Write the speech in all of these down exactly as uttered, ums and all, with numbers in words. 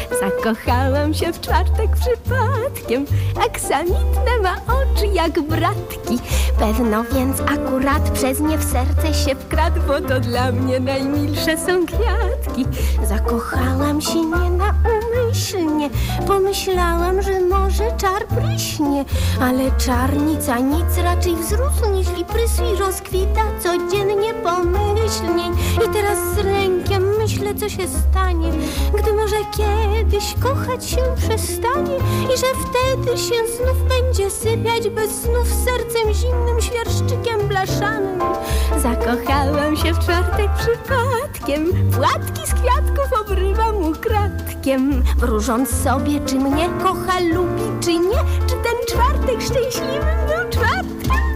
Zakochałam się w czwartek przypadkiem. Aksamitne ma oczy jak bratki. Pewno więc akurat przez nie w serce się wkradł, bo to dla mnie najmilsze są kwiatki. Zakochałam się nienaumyślnie. Pomyślałam, że może czar pryśnie, ale czarnica nic raczej wzrósł, jeśli prysł i rozkwita codziennie pomyślniej. I teraz z rękiem myślę, co się stanie, gdy może kiedyś kochać się przestanie i że wtedy się znów będzie sypiać bez snów sercem zimnym świerszczykiem blaszanym. Zakochałam się w czwartek przypadkiem. Płatki z kwiatków obrywam ukradkiem, wróżąc sobie, czy mnie kocha, lubi, czy nie, czy ten czwartek szczęśliwym był czwartkiem.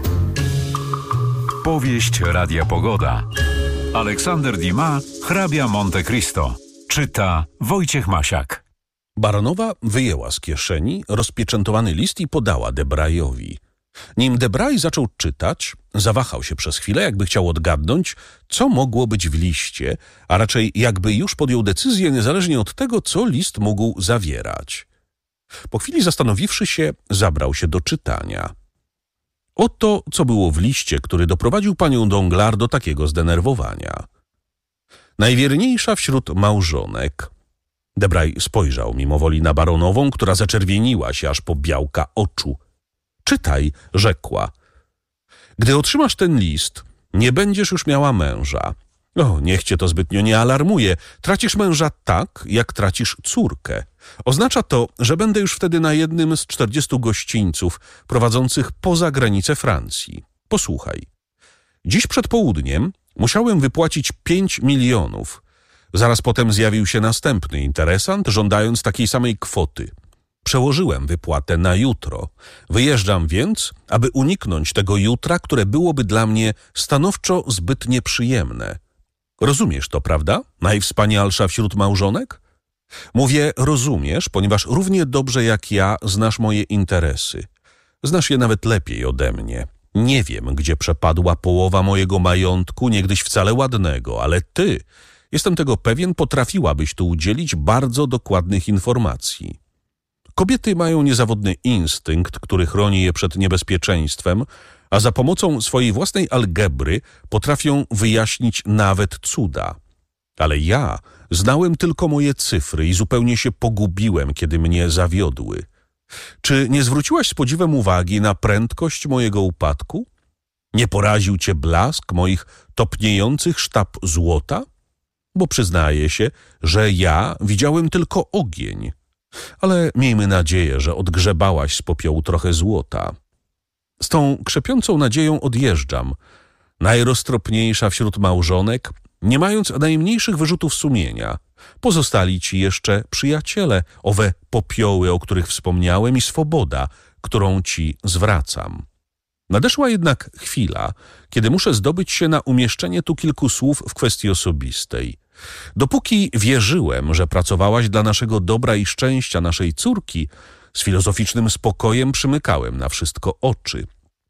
Powieść Radia Pogoda. Aleksander Dumas, Hrabia Monte Cristo. Czyta Wojciech Masiak. Baronowa wyjęła z kieszeni rozpieczętowany list i podała Debrayowi. Nim Debray zaczął czytać, zawahał się przez chwilę, jakby chciał odgadnąć, co mogło być w liście, a raczej jakby już podjął decyzję niezależnie od tego, co list mógł zawierać. Po chwili zastanowiwszy się, zabrał się do czytania. Oto, co było w liście, który doprowadził panią Danglars do takiego zdenerwowania. Najwierniejsza wśród małżonek. Debray spojrzał mimowoli na baronową, która zaczerwieniła się aż po białka oczu. Czytaj, rzekła. Gdy otrzymasz ten list, nie będziesz już miała męża. O, niech cię to zbytnio nie alarmuje. Tracisz męża tak, jak tracisz córkę. Oznacza to, że będę już wtedy na jednym z czterdziestu gościńców prowadzących poza granice Francji. Posłuchaj. Dziś przed południem musiałem wypłacić pięć milionów. Zaraz potem zjawił się następny interesant, żądając takiej samej kwoty. Przełożyłem wypłatę na jutro. Wyjeżdżam więc, aby uniknąć tego jutra, które byłoby dla mnie stanowczo zbyt nieprzyjemne. Rozumiesz to, prawda? Najwspanialsza wśród małżonek? Mówię rozumiesz, ponieważ równie dobrze jak ja znasz moje interesy. Znasz je nawet lepiej ode mnie. Nie wiem, gdzie przepadła połowa mojego majątku, niegdyś wcale ładnego, ale ty, jestem tego pewien, potrafiłabyś tu udzielić bardzo dokładnych informacji. Kobiety mają niezawodny instynkt, który chroni je przed niebezpieczeństwem, a za pomocą swojej własnej algebry potrafią wyjaśnić nawet cuda. Ale ja znałem tylko moje cyfry i zupełnie się pogubiłem, kiedy mnie zawiodły. Czy nie zwróciłaś z podziwem uwagi na prędkość mojego upadku? Nie poraził cię blask moich topniejących sztab złota? Bo przyznaję się, że ja widziałem tylko ogień. Ale miejmy nadzieję, że odgrzebałaś z popiołu trochę złota. Z tą krzepiącą nadzieją odjeżdżam. Najroztropniejsza wśród małżonek, nie mając najmniejszych wyrzutów sumienia. Pozostali ci jeszcze przyjaciele, owe popioły, o których wspomniałem, i swoboda, którą ci zwracam. Nadeszła jednak chwila, kiedy muszę zdobyć się na umieszczenie tu kilku słów w kwestii osobistej. Dopóki wierzyłem, że pracowałaś dla naszego dobra i szczęścia naszej córki, z filozoficznym spokojem przymykałem na wszystko oczy.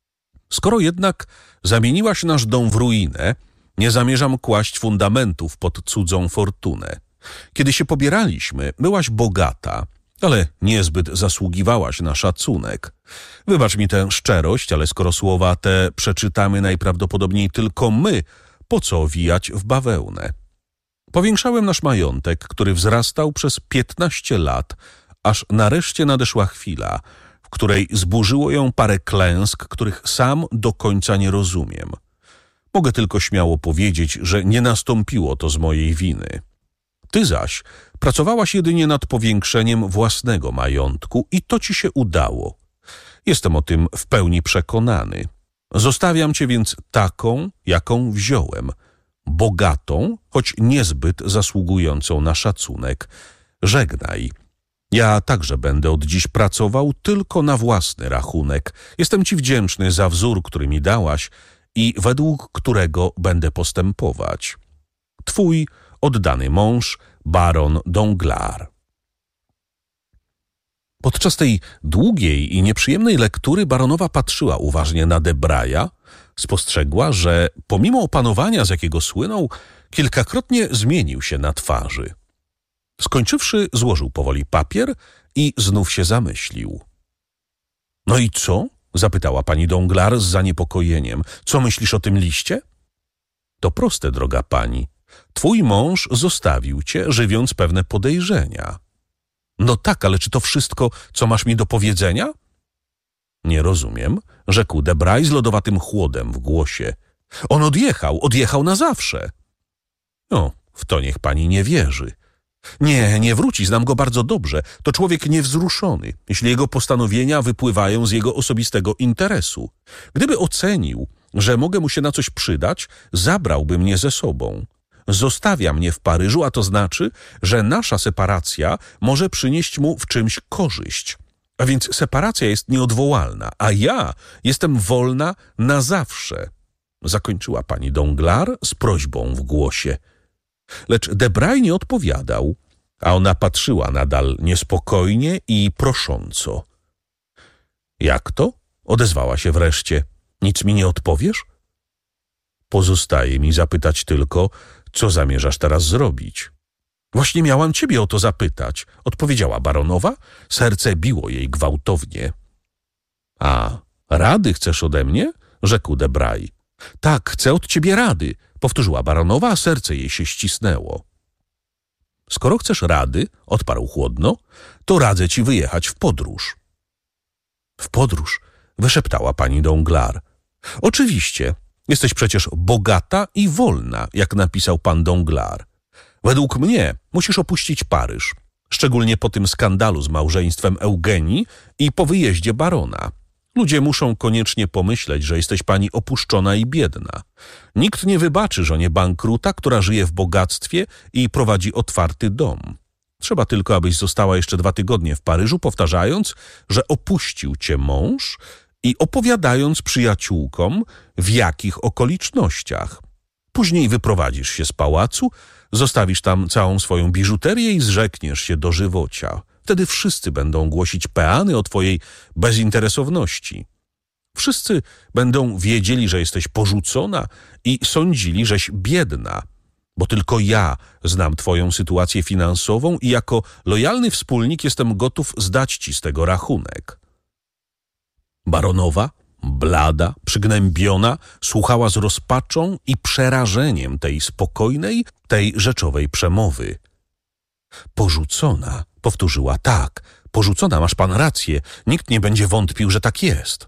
Skoro jednak zamieniłaś nasz dom w ruinę, nie zamierzam kłaść fundamentów pod cudzą fortunę. Kiedy się pobieraliśmy, byłaś bogata, ale niezbyt zasługiwałaś na szacunek. Wybacz mi tę szczerość, ale skoro słowa te przeczytamy najprawdopodobniej tylko my, po co owijać w bawełnę? Powiększałem nasz majątek, który wzrastał przez piętnaście lat, aż nareszcie nadeszła chwila, w której zburzyło ją parę klęsk, których sam do końca nie rozumiem. Mogę tylko śmiało powiedzieć, że nie nastąpiło to z mojej winy. Ty zaś pracowałaś jedynie nad powiększeniem własnego majątku i to ci się udało. Jestem o tym w pełni przekonany. Zostawiam cię więc taką, jaką wziąłem. Bogatą, choć niezbyt zasługującą na szacunek. Żegnaj. Ja także będę od dziś pracował tylko na własny rachunek. Jestem ci wdzięczny za wzór, który mi dałaś i według którego będę postępować. Twój oddany mąż, baron Danglars. Podczas tej długiej i nieprzyjemnej lektury baronowa patrzyła uważnie na Debraya, spostrzegła, że pomimo opanowania, z jakiego słynął, kilkakrotnie zmienił się na twarzy. Skończywszy, złożył powoli papier i znów się zamyślił. No i co? Zapytała pani Danglars z zaniepokojeniem. Co myślisz o tym liście? To proste, droga pani. Twój mąż zostawił cię, żywiąc pewne podejrzenia. No tak, ale czy to wszystko, co masz mi do powiedzenia? Nie rozumiem, rzekł Debray z lodowatym chłodem w głosie. On odjechał, odjechał na zawsze. No, w to niech pani nie wierzy. Nie, nie wróci, znam go bardzo dobrze. To człowiek niewzruszony, jeśli jego postanowienia wypływają z jego osobistego interesu. Gdyby ocenił, że mogę mu się na coś przydać, zabrałby mnie ze sobą. Zostawia mnie w Paryżu, a to znaczy, że nasza separacja może przynieść mu w czymś korzyść. A więc separacja jest nieodwołalna, a ja jestem wolna na zawsze. Zakończyła pani Danglars z prośbą w głosie. Lecz Debray nie odpowiadał, a ona patrzyła nadal niespokojnie i prosząco. Jak to? Odezwała się wreszcie. Nic mi nie odpowiesz? Pozostaje mi zapytać tylko, co zamierzasz teraz zrobić. Właśnie miałam ciebie o to zapytać, odpowiedziała baronowa. Serce biło jej gwałtownie. A, rady chcesz ode mnie? Rzekł Debray. Tak, chcę od ciebie rady, powtórzyła baronowa, a serce jej się ścisnęło. Skoro chcesz rady, odparł chłodno, to radzę ci wyjechać w podróż. W podróż? Wyszeptała pani Danglars. Oczywiście, jesteś przecież bogata i wolna, jak napisał pan Danglars. Według mnie musisz opuścić Paryż, szczególnie po tym skandalu z małżeństwem Eugenii i po wyjeździe barona. Ludzie muszą koniecznie pomyśleć, że jesteś pani opuszczona i biedna. Nikt nie wybaczy żonie bankruta, która żyje w bogactwie i prowadzi otwarty dom. Trzeba tylko, abyś została jeszcze dwa tygodnie w Paryżu, powtarzając, że opuścił cię mąż i opowiadając przyjaciółkom, w jakich okolicznościach. Później wyprowadzisz się z pałacu, zostawisz tam całą swoją biżuterię i zrzekniesz się dożywocia. Wtedy wszyscy będą głosić peany o twojej bezinteresowności. Wszyscy będą wiedzieli, że jesteś porzucona i sądzili, żeś biedna, bo tylko ja znam twoją sytuację finansową i jako lojalny wspólnik jestem gotów zdać ci z tego rachunek. Baronowa, blada, przygnębiona, słuchała z rozpaczą i przerażeniem tej spokojnej, tej rzeczowej przemowy. Porzucona, powtórzyła, tak, porzucona, masz pan rację, nikt nie będzie wątpił, że tak jest.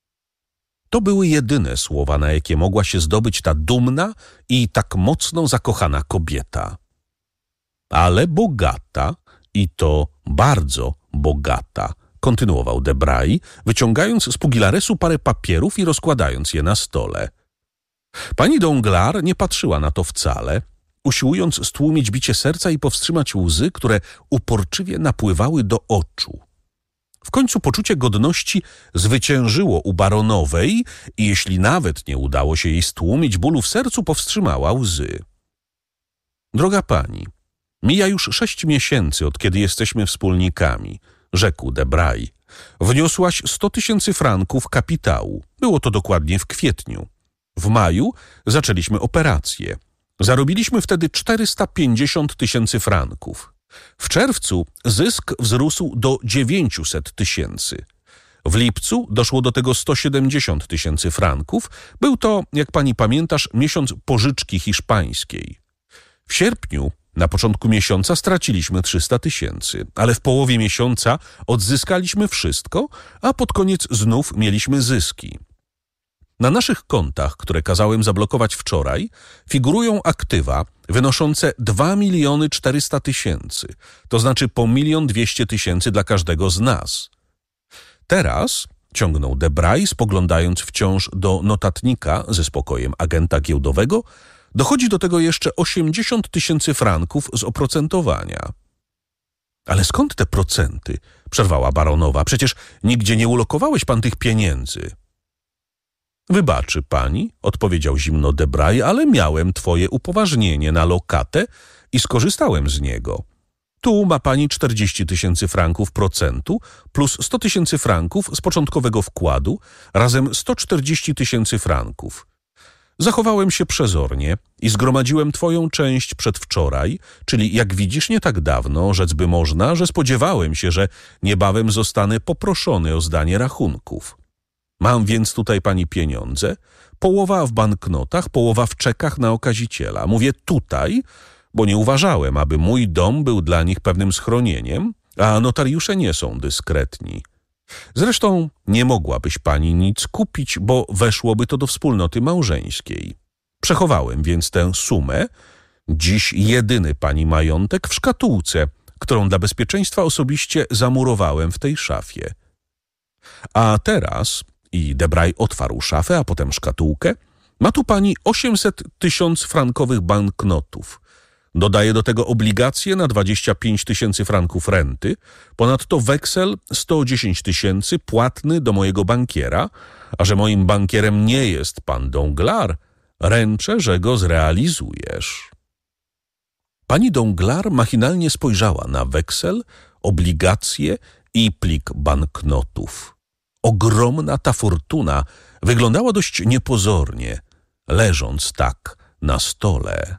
To były jedyne słowa, na jakie mogła się zdobyć ta dumna i tak mocno zakochana kobieta. Ale bogata, i to bardzo bogata, kontynuował Debray, wyciągając z pugilaresu parę papierów i rozkładając je na stole. Pani Danglars nie patrzyła na to wcale, usiłując stłumić bicie serca i powstrzymać łzy, które uporczywie napływały do oczu. W końcu poczucie godności zwyciężyło u baronowej i jeśli nawet nie udało się jej stłumić bólu w sercu, powstrzymała łzy. Droga pani, mija już sześć miesięcy, od kiedy jesteśmy wspólnikami, rzekł Debray. Wniosłaś sto tysięcy franków kapitału. Było to dokładnie w kwietniu. W maju zaczęliśmy operację. Zarobiliśmy wtedy czterysta pięćdziesiąt tysięcy franków. W czerwcu zysk wzrósł do dziewięćset tysięcy. W lipcu doszło do tego sto siedemdziesiąt tysięcy franków. Był to, jak pani pamiętasz, miesiąc pożyczki hiszpańskiej. W sierpniu, na początku miesiąca, straciliśmy trzysta tysięcy, ale w połowie miesiąca odzyskaliśmy wszystko, a pod koniec znów mieliśmy zyski. Na naszych kontach, które kazałem zablokować wczoraj, figurują aktywa wynoszące dwa miliony czterysta tysięcy, to znaczy po milion dwieście tysięcy dla każdego z nas. Teraz, ciągnął Debray, spoglądając wciąż do notatnika ze spokojem agenta giełdowego, dochodzi do tego jeszcze osiemdziesiąt tysięcy franków z oprocentowania. Ale skąd te procenty? Przerwała baronowa. Przecież nigdzie nie ulokowałeś pan tych pieniędzy. Wybaczy pani, odpowiedział zimno Debray, ale miałem twoje upoważnienie na lokatę i skorzystałem z niego. Tu ma pani czterdzieści tysięcy franków procentu plus sto tysięcy franków z początkowego wkładu, razem sto czterdzieści tysięcy franków. Zachowałem się przezornie i zgromadziłem twoją część przedwczoraj, czyli jak widzisz nie tak dawno, rzec by można, że spodziewałem się, że niebawem zostanę poproszony o zdanie rachunków. Mam więc tutaj pani pieniądze, połowa w banknotach, połowa w czekach na okaziciela. Mówię tutaj, bo nie uważałem, aby mój dom był dla nich pewnym schronieniem, a notariusze nie są dyskretni. Zresztą nie mogłabyś pani nic kupić, bo weszłoby to do wspólnoty małżeńskiej. Przechowałem więc tę sumę, dziś jedyny pani majątek, w szkatułce, którą dla bezpieczeństwa osobiście zamurowałem w tej szafie. A teraz, i Debray otwarł szafę, a potem szkatułkę, ma tu pani osiemset tysięcy frankowych banknotów. Dodaję do tego obligacje na dwadzieścia pięć tysięcy franków renty, ponadto weksel sto dziesięć tysięcy płatny do mojego bankiera, a że moim bankierem nie jest pan Danglars, ręczę, że go zrealizujesz. Pani Danglars machinalnie spojrzała na weksel, obligacje i plik banknotów. Ogromna ta fortuna wyglądała dość niepozornie, leżąc tak na stole.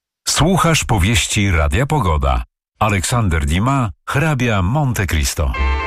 Słuchasz powieści Radia Pogoda. Aleksander Dumas, hrabia Monte Cristo.